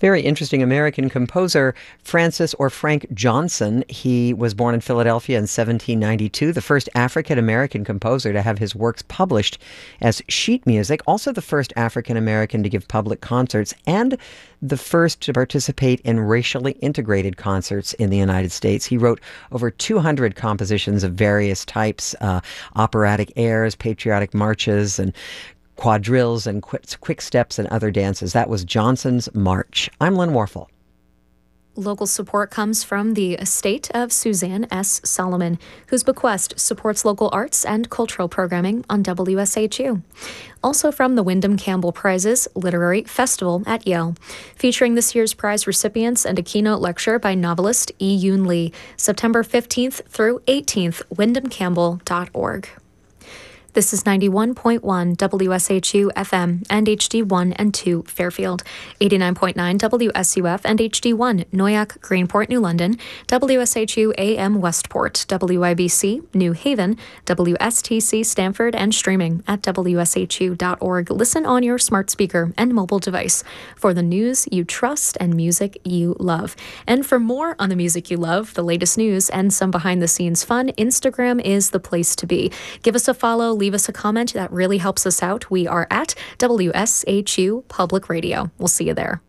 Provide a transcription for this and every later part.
Very interesting American composer, Francis or Frank Johnson. He was born in Philadelphia in 1792, the first African-American composer to have his works published as sheet music, also the first African-American to give public concerts, and the first to participate in racially integrated concerts in the United States. He wrote over 200 compositions of various types, operatic airs, patriotic marches, and quadrilles and quick steps and other dances. That was Johnson's March. I'm Lynn Warfel. Local support comes from the estate of Suzanne S. Solomon, whose bequest supports local arts and cultural programming on WSHU. Also from the Wyndham Campbell Prizes Literary Festival at Yale, featuring this year's prize recipients and a keynote lecture by novelist E. Yoon Lee, September 15th through 18th, wyndhamcampbell.org. This is 91.1 WSHU FM and HD1 and 2 Fairfield, 89.9 WSUF and HD1 Noyak, Greenport, New London, WSHU AM Westport, WIBC New Haven, WSTC Stamford, and streaming at WSHU.org. Listen on your smart speaker and mobile device for the news you trust and music you love. And for more on the music you love, the latest news, and some behind-the-scenes fun, Instagram is the place to be. Give us a follow, leave us a comment. That really helps us out. We are at WSHU Public Radio. We'll see you there.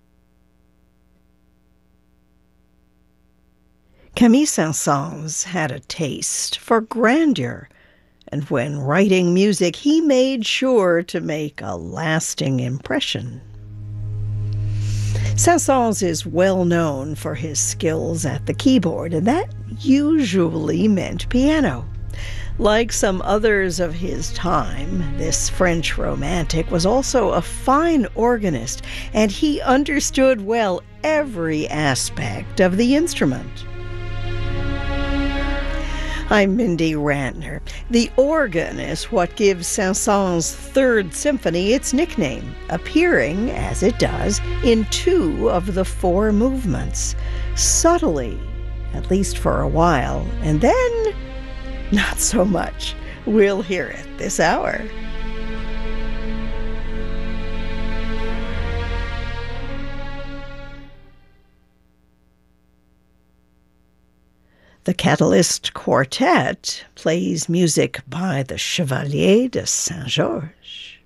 Camille Saint-Saëns had a taste for grandeur, and when writing music, he made sure to make a lasting impression. Saint-Saëns is well known for his skills at the keyboard, and that usually meant piano. Like some others of his time, this French romantic was also a fine organist, and he understood well every aspect of the instrument. I'm Mindy Rantner. The organ is what gives Saint-Saëns' Third Symphony its nickname, appearing, as it does, in 2 of the 4 movements, subtly, at least for a while, and then not so much. We'll hear it this hour. The Catalyst Quartet plays music by the Chevalier de Saint-Georges.